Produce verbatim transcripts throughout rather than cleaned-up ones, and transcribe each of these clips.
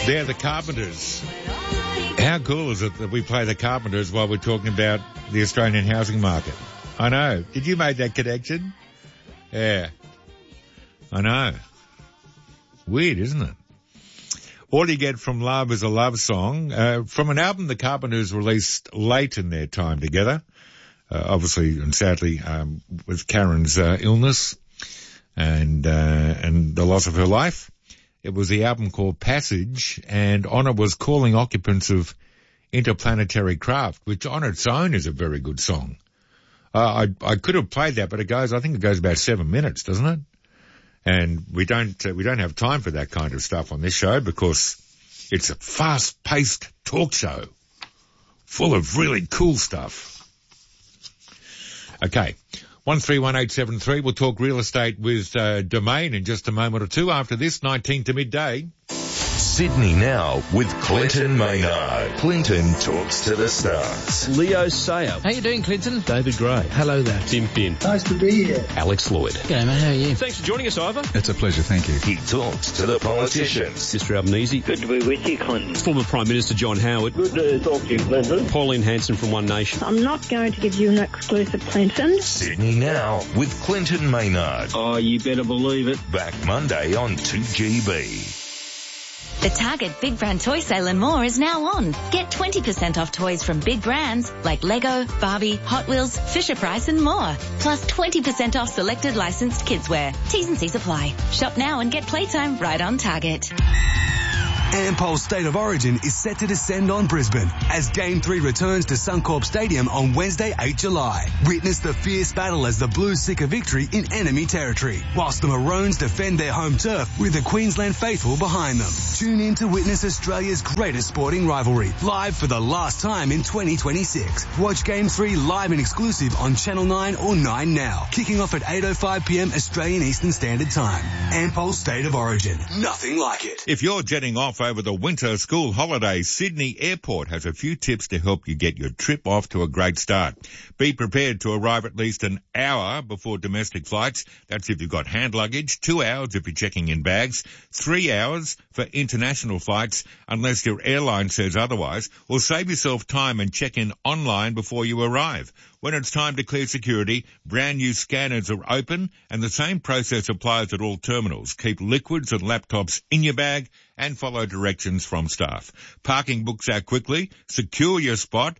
They're the Carpenters. How cool is it that we play the Carpenters while we're talking about the Australian housing market? I know. Did you make that connection? Yeah. I know. Weird, isn't it? All You Get From Love is a love song uh, from an album the Carpenters released late in their time together. Uh, obviously and sadly um, with Karen's uh, illness and uh, and the loss of her life. It was the album called Passage, and on it was Calling Occupants of Interplanetary Craft, which on its own is a very good song. Uh, I I could have played that, but it goes, I think it goes about seven minutes, doesn't it? And we don't uh, we don't have time for that kind of stuff on this show because it's a fast-paced talk show full of really cool stuff. Okay. one three one eight seven three. We'll talk real estate with uh, Domain in just a moment or two. After this, nineteen to midday. Sydney Now with Clinton Maynard. Clinton talks to the stars. Leo Sayer. How you doing, Clinton? David Gray. Hello there. Tim Finn. Nice to be here. Alex Lloyd. G'day, mate. How are you? Thanks for joining us, Ivor. It's a pleasure, thank you. He talks to the politicians. Sister Albanese. Good to be with you, Clinton. Former Prime Minister John Howard. Good to talk to you, Clinton. Pauline Hanson from One Nation. I'm not going to give you an exclusive, Clinton. Sydney Now with Clinton Maynard. Oh, you better believe it. Back Monday on two G B. The Target Big Brand Toy Sale and more is now on. Get twenty percent off toys from big brands like Lego, Barbie, Hot Wheels, Fisher-Price and more. Plus twenty percent off selected licensed kidswear. T's and C's apply. Shop now and get playtime right on Target. Ampol State of Origin is set to descend on Brisbane as Game three returns to Suncorp Stadium on Wednesday, the eighth of July. Witness the fierce battle as the Blues seek a victory in enemy territory, whilst the Maroons defend their home turf with the Queensland faithful behind them. Tune in to witness Australia's greatest sporting rivalry, live for the last time in twenty twenty-six. Watch Game three live and exclusive on Channel nine or nine Now, kicking off at eight oh five p.m. Australian Eastern Standard Time. Ampol State of Origin. Nothing like it. If you're jetting off over the winter school holidays, Sydney Airport has a few tips to help you get your trip off to a great start. Be prepared to arrive at least an hour before domestic flights. That's if you've got hand luggage. Two hours if you're checking in bags. Three hours for international flights, unless your airline says otherwise. Or save yourself time and check in online before you arrive. When it's time to clear security, brand new scanners are open and the same process applies at all terminals. Keep liquids and laptops in your bag and follow directions from staff. Parking books out quickly. Secure your spot.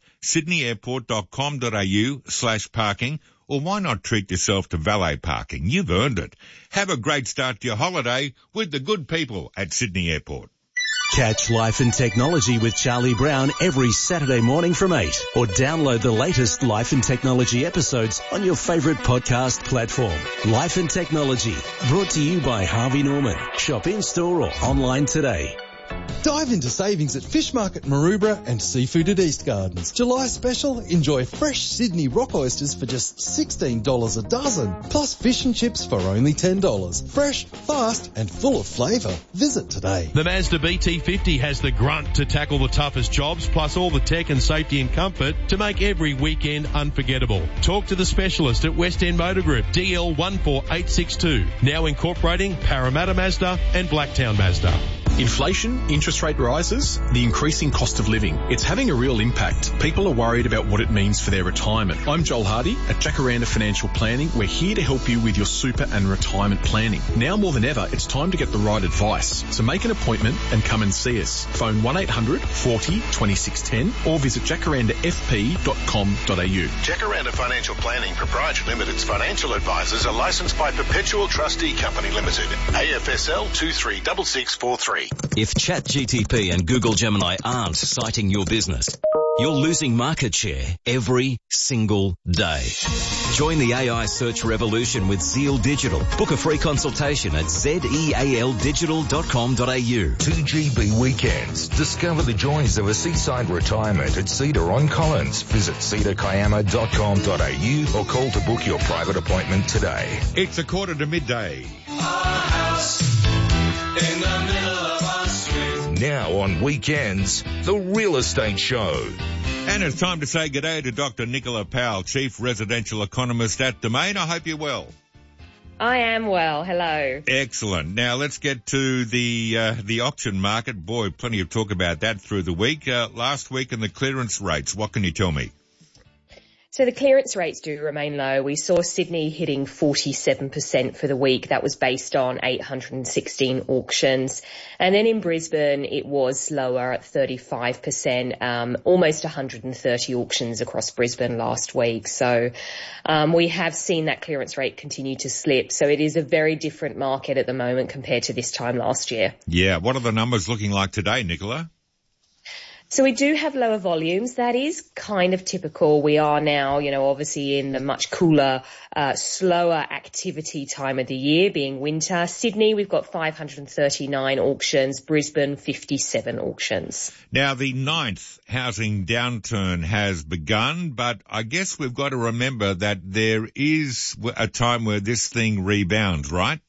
sydneyairport.com.au slash parking. Or why not treat yourself to valet parking? You've earned it. Have a great start to your holiday with the good people at Sydney Airport. Catch Life and Technology with Charlie Brown every Saturday morning from eight, or download the latest Life and Technology episodes on your favourite podcast platform. Life and Technology, brought to you by Harvey Norman. Shop in-store or online today. Dive into savings at Fish Market Maroubra and Seafood at East Gardens. July special, enjoy fresh Sydney rock oysters for just sixteen dollars a dozen, plus fish and chips for only ten dollars. Fresh, fast and full of flavour. Visit today. The Mazda B T fifty has the grunt to tackle the toughest jobs, plus all the tech and safety and comfort to make every weekend unforgettable. Talk to the specialist at West End Motor Group, D L one four eight six two, now incorporating Parramatta Mazda and Blacktown Mazda. Inflation, interest rate rises, the increasing cost of living. It's having a real impact. People are worried about what it means for their retirement. I'm Joel Hardy at Jacaranda Financial Planning. We're here to help you with your super and retirement planning. Now more than ever, it's time to get the right advice. So make an appointment and come and see us. Phone one eight hundred forty twenty-six ten or visit jacaranda f p dot com dot a u. Jacaranda Financial Planning Proprietary Limited's financial advisors are licensed by Perpetual Trustee Company Limited, A F S L two three six six four three. If ChatGTP and Google Gemini aren't citing your business, you're losing market share every single day. Join the A I search revolution with Zeal Digital. Book a free consultation at zeal digital dot com dot a u. two G B Weekends. Discover the joys of a seaside retirement at Cedar on Collins. Visit cedar kiama dot com dot a u or call to book your private appointment today. It's a quarter to midday. Our house in the middle of our street. Now on weekends, The Real Estate Show. And it's time to say good day to Doctor Nicola Powell, Chief Residential Economist at Domain. I hope you're well. I am well. Hello. Excellent. Now let's get to the uh, the auction market. Boy, plenty of talk about that through the week. Uh, last week in the clearance rates, what can you tell me? So the clearance rates do remain low. We saw Sydney hitting forty-seven percent for the week. That was based on eight hundred sixteen auctions. And then in Brisbane, it was lower at thirty-five percent, um, almost one hundred thirty auctions across Brisbane last week. So um, we have seen that clearance rate continue to slip. So it is a very different market at the moment compared to this time last year. Yeah. What are the numbers looking like today, Nicola? So we do have lower volumes. That is kind of typical. We are now, you know, obviously in the much cooler, uh, slower activity time of the year, being winter. Sydney, we've got five hundred thirty-nine auctions. Brisbane, fifty-seven auctions. Now, the ninth housing downturn has begun, but I guess we've got to remember that there is a time where this thing rebounds, right?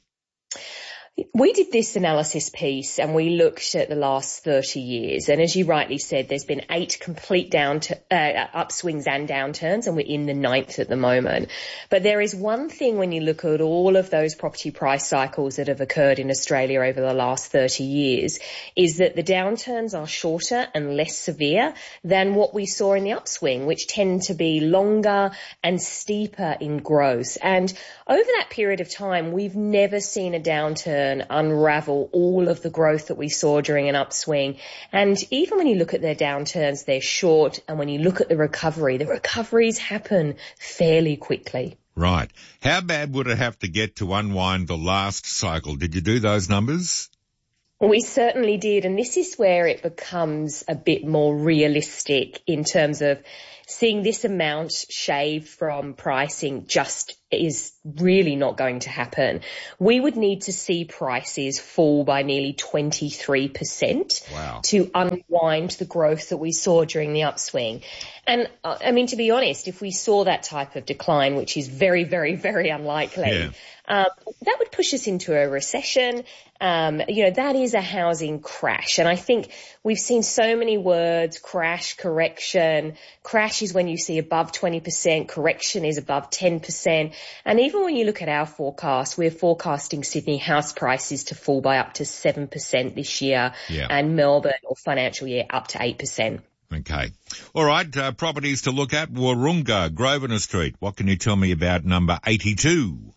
We did this analysis piece and we looked at the last thirty years. And as you rightly said, there's been eight complete down to, uh, upswings and downturns, and we're in the ninth at the moment. But there is one thing when you look at all of those property price cycles that have occurred in Australia over the last thirty years, is that the downturns are shorter and less severe than what we saw in the upswing, which tend to be longer and steeper in growth. And over that period of time, we've never seen a downturn unravel all of the growth that we saw during an upswing. And even when you look at their downturns, they're short. And when you look at the recovery, the recoveries happen fairly quickly. Right. How bad would it have to get to unwind the last cycle? Did you do those numbers? We certainly did. And this is where it becomes a bit more realistic in terms of seeing this amount shaved from pricing just is really not going to happen. We would need to see prices fall by nearly twenty-three percent wow. to unwind the growth that we saw during the upswing. And uh, I mean, to be honest, if we saw that type of decline, which is very, very, very unlikely, yeah. um, that would push us into a recession. Um, you know, that is a housing crash. And I think we've seen so many words, crash, correction. Crash is when you see above twenty percent, correction is above ten percent. And even when you look at our forecast, we're forecasting Sydney house prices to fall by up to seven percent this year, yeah. and Melbourne or financial year up to eight percent. Okay. All right, uh, properties to look at, Warunga, Grosvenor Street. What can you tell me about number eighty-two?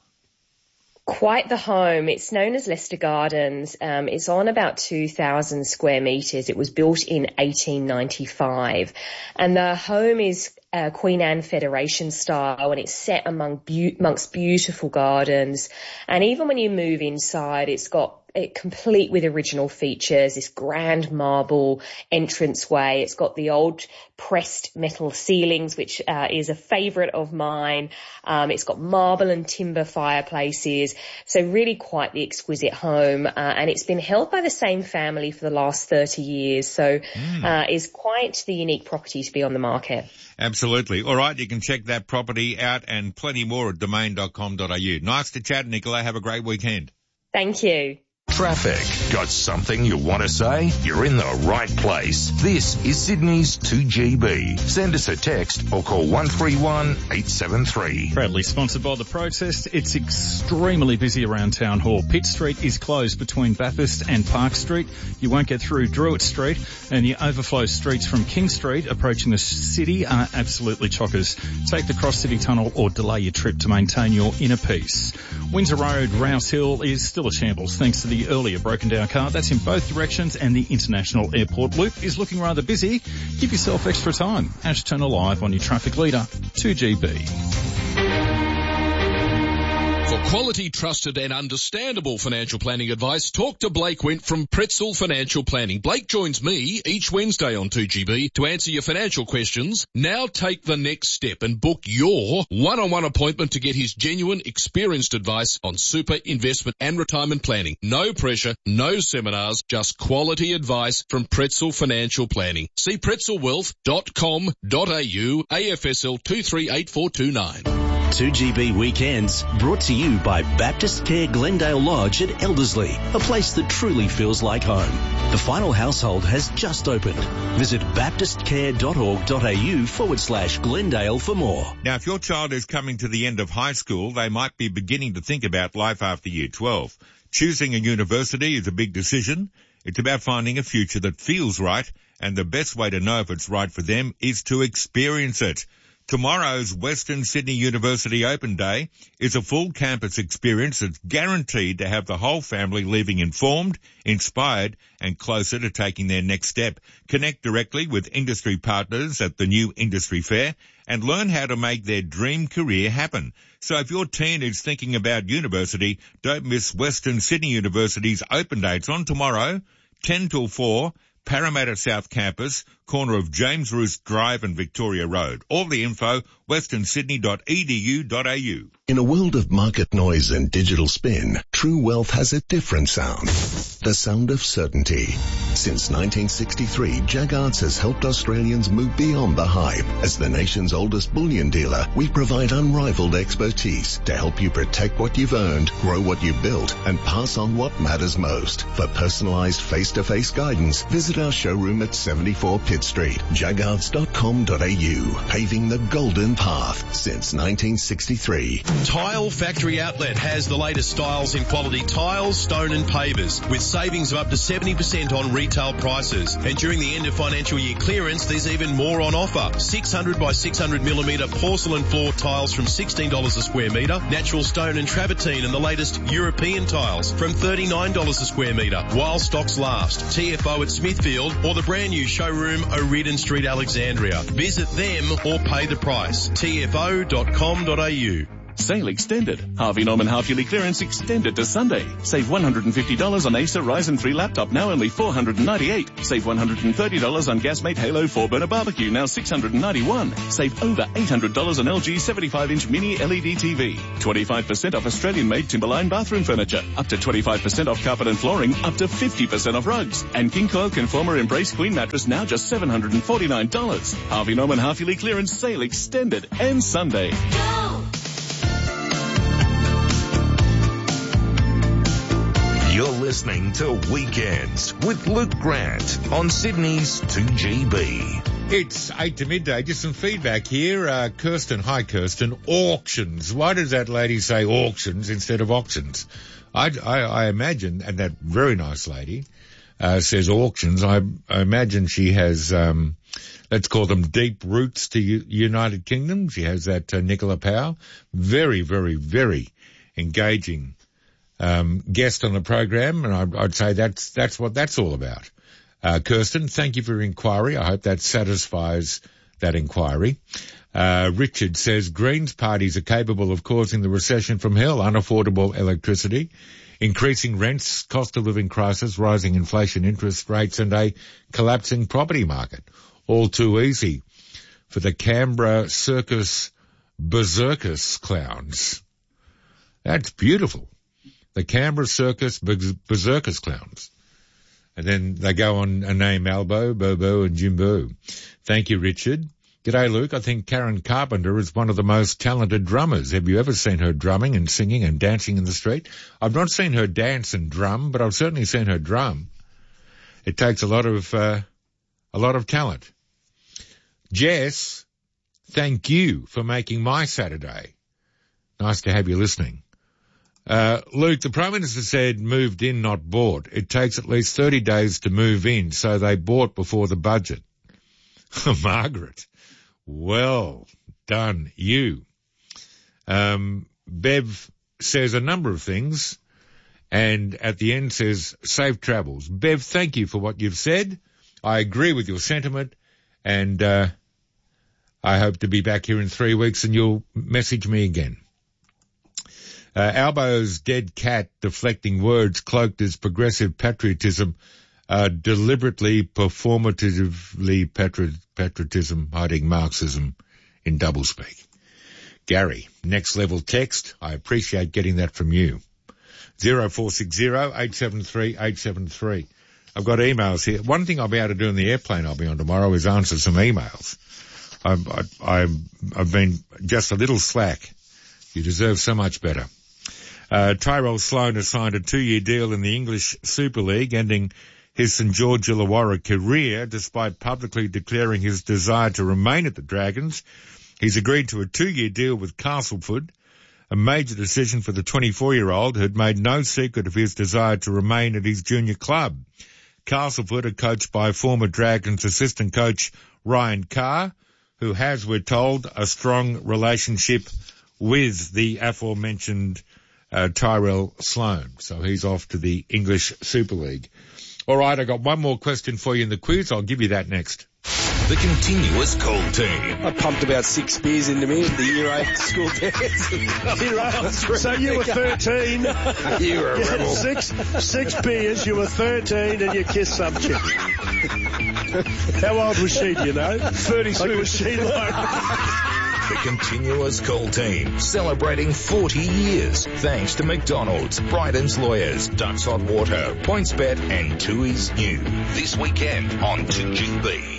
Quite the home. It's known as Leicester Gardens. Um, it's on about two thousand square metres. It was built in eighteen ninety-five. And the home is uh, Queen Anne Federation style, and it's set among be- amongst beautiful gardens. And even when you move inside, it's got it complete with original features, this grand marble entranceway. It's got the old pressed metal ceilings, which uh, is a favourite of mine. Um, it's got marble and timber fireplaces. So really quite the exquisite home. Uh, and it's been held by the same family for the last thirty years. So mm. uh, is quite the unique property to be on the market. Absolutely. All right, you can check that property out and plenty more at domain dot com dot a u. Nice to chat, Nicola. Have a great weekend. Thank you. Traffic. Got something you want to say? You're in the right place. This is Sydney's two G B. Send us a text or call one three one, eight seven three. Proudly sponsored by the protest. It's extremely busy around Town Hall. Pitt Street is closed between Bathurst and Park Street. You won't get through Druitt Street, and the overflow streets from King Street approaching the city are absolutely chockers. Take the Cross City Tunnel or delay your trip to maintain your inner peace. Windsor Road, Rouse Hill is still a shambles thanks to the earlier broken down car. That's in both directions, and the International Airport Loop is looking rather busy. Give yourself extra time. Ash Turner Live on your traffic leader, two G B. For quality, trusted and understandable financial planning advice, talk to Blake Wint from Pretzel Financial Planning. Blake joins me each Wednesday on two G B to answer your financial questions. Now take the next step and book your one-on-one appointment to get his genuine, experienced advice on super, investment and retirement planning. No pressure, no seminars, just quality advice from Pretzel Financial Planning. See pretzel wealth dot com dot a u, A F S L two three eight four two nine. two G B Weekends, brought to you by Baptist Care Glendale Lodge at Elderslie, a place that truly feels like home. The final household has just opened. Visit baptistcare.org.au forward slash Glendale for more. Now, if your child is coming to the end of high school, they might be beginning to think about life after year twelve. Choosing a university is a big decision. It's about finding a future that feels right, and the best way to know if it's right for them is to experience it. Tomorrow's Western Sydney University Open Day is a full campus experience that's guaranteed to have the whole family leaving informed, inspired, and closer to taking their next step. Connect directly with industry partners at the new Industry Fair and learn how to make their dream career happen. So if your teen is thinking about university, don't miss Western Sydney University's Open Day. It's on tomorrow, ten till four, Parramatta South Campus, corner of James Roost Drive and Victoria Road. All the info, western sydney dot e d u dot a u. In a world of market noise and digital spin, True Wealth has a different sound. The sound of certainty. Since nineteen sixty-three, Jaggards has helped Australians move beyond the hype. As the nation's oldest bullion dealer, we provide unrivaled expertise to help you protect what you've earned, grow what you've built, and pass on what matters most. For personalised face-to-face guidance, visit our showroom at seventy-four Pitt Street, jaggards dot com dot a u. Paving the golden path since nineteen sixty-three. Tile Factory Outlet has the latest styles in quality tiles, stone and pavers, with savings of up to seventy percent on retail prices. And during the end of financial year clearance, there's even more on offer. six hundred by six hundred millimetre porcelain floor tiles from sixteen dollars a square metre, natural stone and travertine and the latest European tiles from thirty-nine dollars a square metre, while stocks last. T F O at Smithfield or the brand new showroom O'Riordan Street, Alexandria. Visit them or pay the price. T F O dot com dot a u. Sale extended. Harvey Norman half-yearly clearance extended to Sunday. Save one hundred fifty dollars on Acer Ryzen three laptop, now only four hundred ninety-eight dollars. Save one hundred thirty dollars on Gasmate Halo four burner barbecue, now six hundred ninety-one dollars. Save over eight hundred dollars on L G seventy-five inch mini L E D T V. twenty-five percent off Australian-made Timberline bathroom furniture. Up to twenty-five percent off carpet and flooring. Up to fifty percent off rugs. And King Coil Conformer Embrace Queen mattress, now just seven hundred forty-nine dollars. Harvey Norman half-yearly clearance sale extended and Sunday. Go! You're listening to Weekends with Luke Grant on Sydney's two G B. It's eight to midday. Just some feedback here. Uh, Kirsten, hi Kirsten. Auctions. Why does that lady say auctions instead of auctions? I, I, I imagine, and that very nice lady uh, says auctions. I, I imagine she has, um, let's call them deep roots to U- United Kingdom. She has that uh, Nicola Powell. Very, very, very engaging Um, guest on the program, and I'd, I'd say that's that's what that's all about. Uh, Kirsten, thank you for your inquiry. I hope that satisfies that inquiry. Uh, Richard says Greens parties are capable of causing the recession from hell, unaffordable electricity, increasing rents, cost of living crisis, rising inflation, interest rates, and a collapsing property market. All too easy for the Canberra circus berserkers clowns. That's beautiful. The Canberra Circus Berserkers Clowns. And then they go on and name Albo, Bobo and Jimbo. Thank you, Richard. G'day, Luke. I think Karen Carpenter is one of the most talented drummers. Have you ever seen her drumming and singing and dancing in the street? I've not seen her dance and drum, but I've certainly seen her drum. It takes a lot of, uh, a lot of talent. Jess, thank you for making my Saturday. Nice to have you listening. Uh, Luke, the Prime Minister said moved in, not bought. It takes at least thirty days to move in, so they bought before the budget. Margaret, well done, you. Um, Bev says a number of things, and at the end says safe travels. Bev, thank you for what you've said. I agree with your sentiment, and uh, I hope to be back here in three weeks and you'll message me again. Uh, Albo's dead cat deflecting words cloaked as progressive patriotism, uh, deliberately performatively patri- patriotism, hiding Marxism in doublespeak. Gary, next level text. I appreciate getting that from you. zero four six zero eight seven three eight seven three. I've got emails here. One thing I'll be able to do in the airplane I'll be on tomorrow is answer some emails. I've, I, I've, I've been just a little slack You deserve so much better. Uh, Tyrell Sloan has signed a two-year deal in the English Super League, ending his St George Illawarra career despite publicly declaring his desire to remain at the Dragons. He's agreed to a two-year deal with Castleford, a major decision for the twenty-four-year-old who had made no secret of his desire to remain at his junior club. Castleford are coached by former Dragons assistant coach Ryan Carr, who has, we're told, a strong relationship with the aforementioned uh, Tyrell Sloan. So he's off to the English Super League. All right, I got one more question for you in the quiz. I'll give you that next. The continuous call team. I pumped about six beers into me at the year eight school dance. Year eight. So you were thirteen. You were a you rebel. Six, six beers, you were thirteen and you kissed some chick. How old was she, do you know? thirty-two. Like, was she like... The continuous call team, celebrating forty years. Thanks to McDonald's, Bryden's Lawyers, Ducks Hot Water, PointsBet and Tooheys New. This weekend on two G B.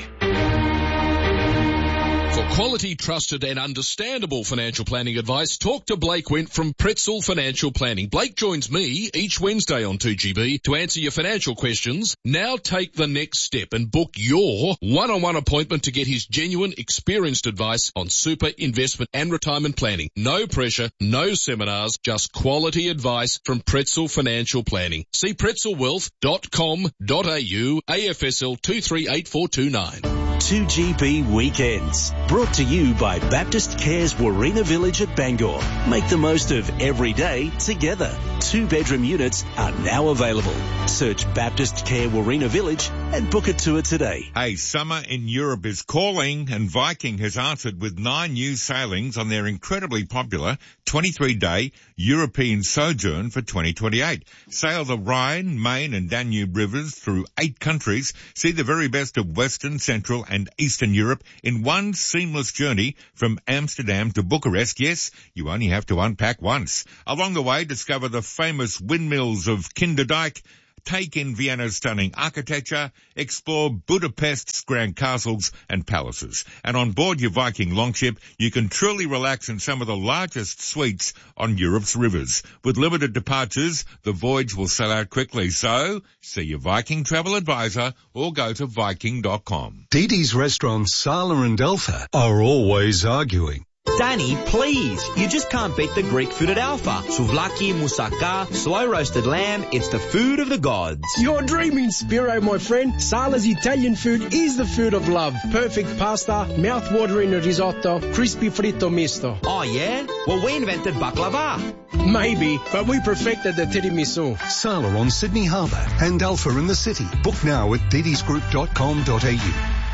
For quality, trusted and understandable financial planning advice, talk to Blake Wint from Pretzel Financial Planning. Blake joins me each Wednesday on two G B to answer your financial questions. Now take the next step and book your one-on-one appointment to get his genuine, experienced advice on super, investment and retirement planning. No pressure, no seminars, just quality advice from Pretzel Financial Planning. See pretzel wealth dot com dot a u, A F S L two three eight four two nine. two G B Weekends, brought to you by Baptist Cares Warina Village at Bangor. Make the most of every day together. Two bedroom units are now available. Search Baptist Care Warina Village and book a tour today. Hey, summer in Europe is calling, and Viking has answered with nine new sailings on their incredibly popular twenty-three day European sojourn for twenty twenty-eight. Sail the Rhine, Main and Danube rivers through eight countries. See the very best of Western, Central and Eastern Europe in one seamless journey from Amsterdam to Bucharest. Yes, you only have to unpack once. Along the way, discover the famous windmills of Kinderdijk, take in Vienna's stunning architecture, explore Budapest's grand castles and palaces. And on board your Viking longship, you can truly relax in some of the largest suites on Europe's rivers. With limited departures, the voyage will sell out quickly. So, see your Viking travel advisor or go to viking dot com. Dee Dee's restaurants Sala and Alpha are always arguing. Danny, please. You just can't beat the Greek food at Alpha. Souvlaki, moussaka, slow roasted lamb. It's the food of the gods. You're dreaming, Spiro, my friend. Sala's Italian food is the food of love. Perfect pasta, mouth-watering risotto, crispy fritto misto. Oh, yeah? Well, we invented baklava. Maybe, but we perfected the tiramisu. Sala on Sydney Harbour and Alpha in the city. Book now at didisgroup dot com dot a u.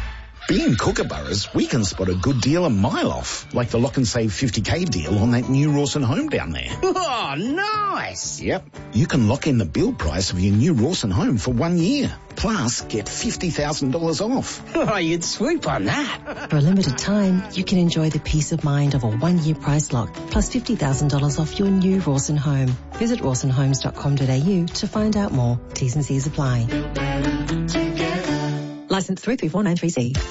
Being Kookaburras, we can spot a good deal a mile off, like the Lock and Save fifty K deal on that new Rawson home down there. Oh, nice! Yep. You can lock in the build price of your new Rawson home for one year. Plus, get fifty thousand dollars off. Oh, you'd swoop on that. For a limited time, you can enjoy the peace of mind of a one-year price lock, plus fifty thousand dollars off your new Rawson home. Visit rawson homes dot com dot a u to find out more. T's and C's apply. License three three four nine three C.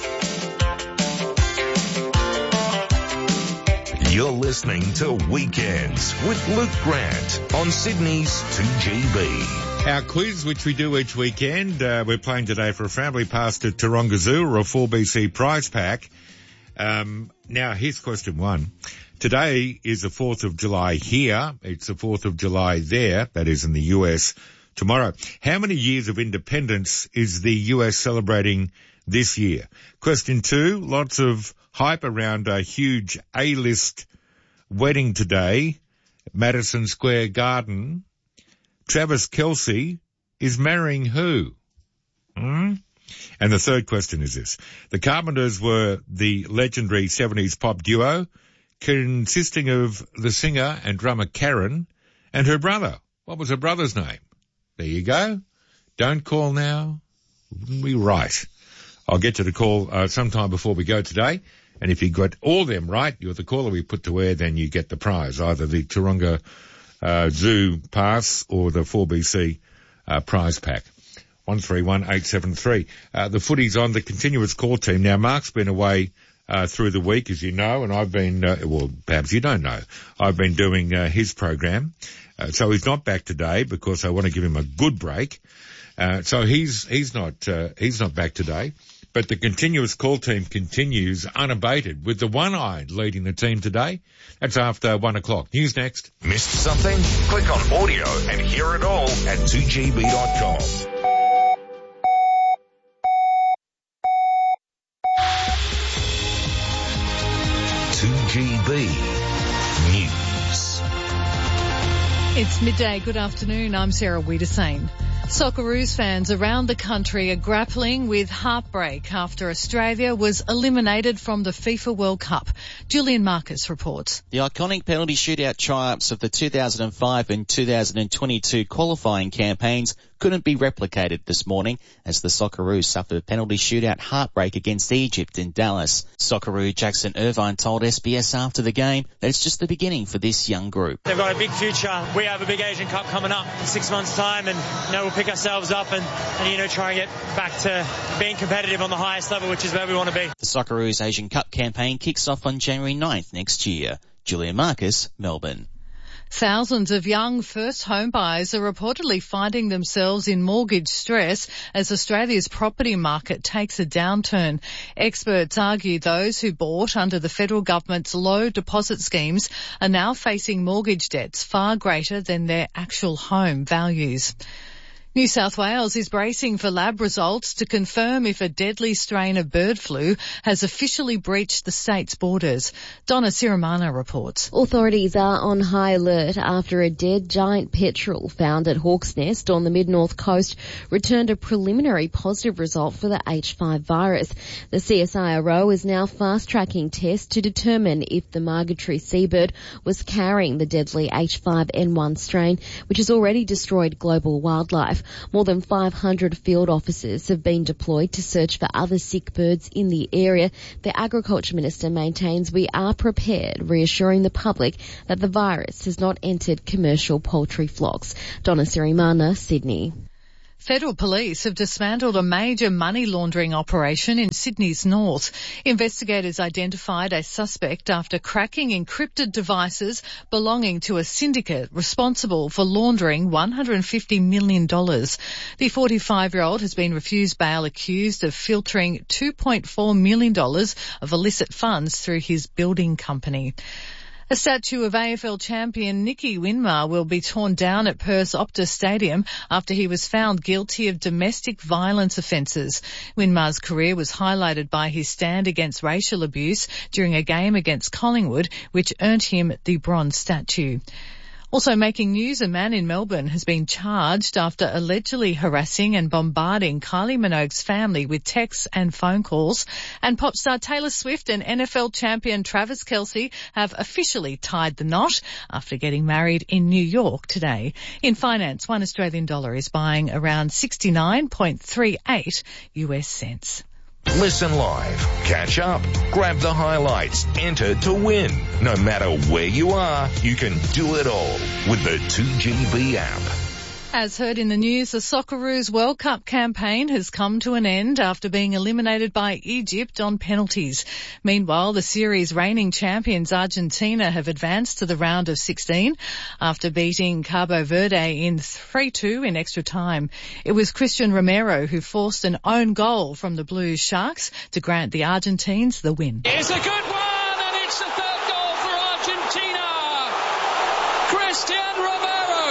You're listening to Weekends with Luke Grant on Sydney's two G B. Our quiz, which we do each weekend, uh, we're playing today for a family pass to Taronga Zoo or a four B C prize pack. Um, now, here's question one. Today is the fourth of July here. It's the fourth of July there, that is in the U S, tomorrow. How many years of independence is the U S celebrating this year? Question two, lots of hype around a huge A-list wedding today, Madison Square Garden. Travis Kelce is marrying who? Hmm? And the third question is this. The Carpenters were the legendary seventies pop duo consisting of the singer and drummer Karen and her brother. What was her brother's name? There you go. Don't call now. Wouldn't we right? I'll get you to call uh, sometime before we go today. And if you got all them right, you're the caller we put to air, then you get the prize, either the Taronga uh, Zoo pass or the four B C uh, prize pack. one three one eight seven three. Uh, the footy's on the continuous call team. Now, Mark's been away uh, through the week, as you know, and I've been, uh, well, perhaps you don't know, I've been doing uh, his program. Uh, so he's not back today because I want to give him a good break. Uh, so he's, he's not, uh, he's not back today. But the continuous call team continues unabated with the one-eyed leading the team today. That's after one o'clock. News next. Missed something? Click on audio and hear it all at two G B dot com. two G B News. It's midday. Good afternoon. I'm Sarah Wiedersane. Socceroos fans around the country are grappling with heartbreak after Australia was eliminated from the FIFA World Cup. Julian Marcus reports. The iconic penalty shootout triumphs of the two thousand five and two thousand twenty-two qualifying campaigns couldn't be replicated this morning as the Socceroos suffered a penalty shootout heartbreak against Egypt in Dallas. Socceroo Jackson Irvine told S B S after the game that it's just the beginning for this young group. They've got a big future. We have a big Asian Cup coming up in six months' time, and you know, we'll pick ourselves up and, and you know try and get back to being competitive on the highest level, which is where we want to be. The Socceroos Asian Cup campaign kicks off on January ninth next year. Julian Marcus, Melbourne. Thousands of young first home buyers are reportedly finding themselves in mortgage stress as Australia's property market takes a downturn. Experts argue those who bought under the federal government's low deposit schemes are now facing mortgage debts far greater than their actual home values. New South Wales is bracing for lab results to confirm if a deadly strain of bird flu has officially breached the state's borders. Donna Siramana reports. Authorities are on high alert after a dead giant petrel found at Hawk's Nest on the mid-north coast returned a preliminary positive result for the H five virus. The C S I R O is now fast-tracking tests to determine if the migratory seabird was carrying the deadly H five N one strain, which has already destroyed global wildlife. More than five hundred field officers have been deployed to search for other sick birds in the area. The Agriculture Minister maintains we are prepared, reassuring the public that the virus has not entered commercial poultry flocks. Donna Sirimana, Sydney. Federal police have dismantled a major money laundering operation in Sydney's north. Investigators identified a suspect after cracking encrypted devices belonging to a syndicate responsible for laundering one hundred fifty million dollars. The forty-five-year-old has been refused bail accused of filtering two point four million dollars of illicit funds through his building company. A statue of A F L champion Nicky Winmar will be torn down at Perth's Optus Stadium after he was found guilty of domestic violence offences. Winmar's career was highlighted by his stand against racial abuse during a game against Collingwood, which earned him the bronze statue. Also making news, a man in Melbourne has been charged after allegedly harassing and bombarding Kylie Minogue's family with texts and phone calls. And pop star Taylor Swift and N F L champion Travis Kelce have officially tied the knot after getting married in New York today. In finance, one Australian dollar is buying around sixty-nine point three eight U S cents. Listen live, catch up, grab the highlights, enter to win. No matter where you are, you can do it all with the two G B app. As heard in the news, the Socceroos World Cup campaign has come to an end after being eliminated by Egypt on penalties. Meanwhile, the series' reigning champions Argentina have advanced to the round of sixteen after beating Cabo Verde in three two in extra time. It was Christian Romero who forced an own goal from the Blues Sharks to grant the Argentines the win. It's a good one, and it's the third goal for Argentina. Christian Romero.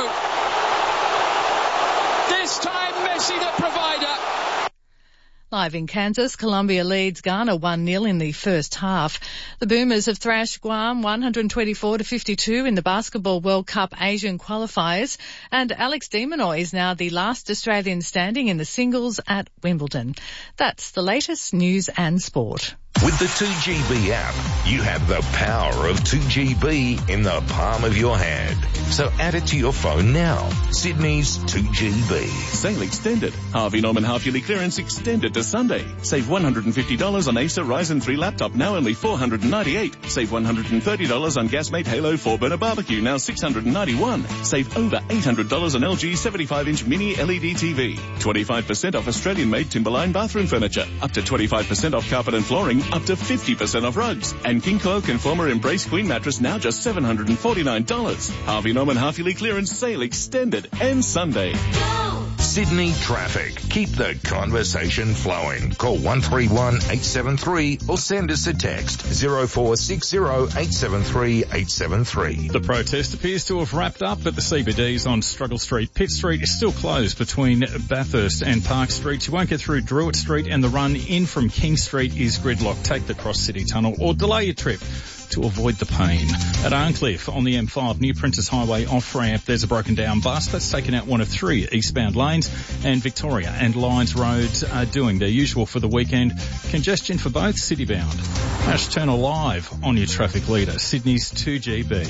This time, Messi the provider. Live in Kansas, Colombia leads Ghana one nil in the first half. The Boomers have thrashed Guam one twenty-four to fifty-two in the Basketball World Cup Asian qualifiers, and Alex de Minaur is now the last Australian standing in the singles at Wimbledon. That's the latest news and sport. With the two G B app, you have the power of two G B in the palm of your hand. So add it to your phone now. Sydney's two G B. Sale extended. Harvey Norman half-yearly clearance extended to Sunday. Save one hundred fifty dollars on Acer Ryzen three laptop, now only four hundred ninety-eight dollars. Save one hundred thirty dollars on Gasmate Halo four burner barbecue, now six hundred ninety-one dollars. Save over eight hundred dollars on L G seventy-five inch mini L E D T V. twenty-five percent off Australian-made Timberline bathroom furniture. Up to twenty-five percent off carpet and flooring saving up to fifty percent off rugs. And King Coil Conformer Embrace Queen mattress now just seven hundred forty-nine dollars. Harvey Norman half-yearly clearance sale extended and Sunday. Sydney traffic. Keep the conversation flowing. Call one three one, eight seven three or send us a text zero four six zero, eight seven three, eight seven three. The protest appears to have wrapped up at the C B Ds on Struggle Street. Pitt Street is still closed between Bathurst and Park Street. You won't get through Druitt Street, and the run in from King Street is gridlocked. Take the Cross City Tunnel or delay your trip to avoid the pain. At Arncliffe on the M five near Prentice Highway off-ramp, there's a broken down bus that's taken out one of three eastbound lanes, and Victoria and Lyons roads are doing their usual for the weekend. Congestion for both city-bound. Ash Turner live on your traffic leader, Sydney's two G B.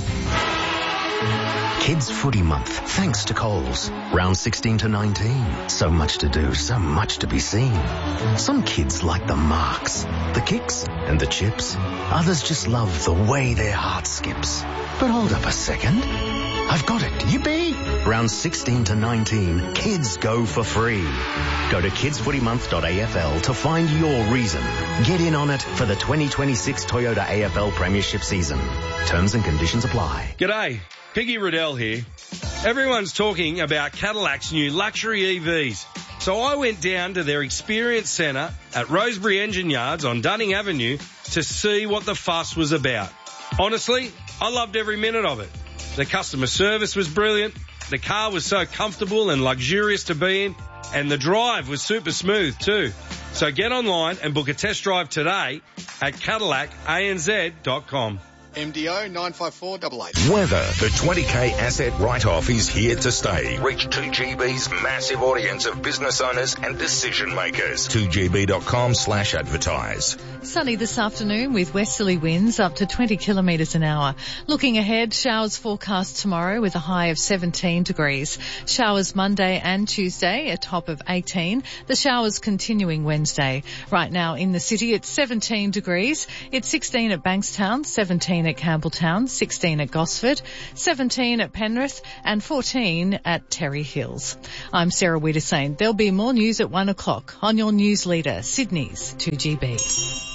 Kids Footy Month, thanks to Coles. Round sixteen to nineteen. So much to do, so much to be seen. Some kids like the marks, the kicks and the chips. Others just love the way their heart skips. But hold up a second. I've got it. Yippee! Round sixteen to nineteen, kids go for free. Go to kids footy month dot a f l to find your reason. Get in on it for the twenty twenty-six Toyota A F L Premiership season. Terms and conditions apply. G'day. Piggy Riddell here. Everyone's talking about Cadillac's new luxury E Vs. So I went down to their experience centre at Rosebery Engine Yards on Dunning Avenue to see what the fuss was about. Honestly, I loved every minute of it. The customer service was brilliant, the car was so comfortable and luxurious to be in, and the drive was super smooth too. So get online and book a test drive today at Cadillac A N Z dot com. M D O nine five four eight eight. Weather. The twenty K asset write-off is here to stay. Reach two G B's massive audience of business owners and decision makers. two G B dot com slash advertise. Sunny this afternoon with westerly winds up to twenty kilometres an hour. Looking ahead, showers forecast tomorrow with a high of seventeen degrees. Showers Monday and Tuesday, a top of eighteen. The showers continuing Wednesday. Right now in the city, it's seventeen degrees. It's sixteen at Bankstown, seventeen at Campbelltown, sixteen at Gosford, seventeen at Penrith and fourteen at Terry Hills. I'm Sarah Wiedersane. There'll be more news at one o'clock on your news leader, Sydney's two G B.